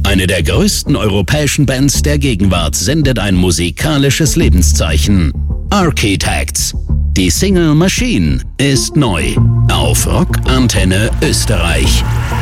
Eine der größten europäischen Bands der Gegenwart sendet ein musikalisches Lebenszeichen. Architects. Die Single Machine ist neu auf Rock Antenne Österreich.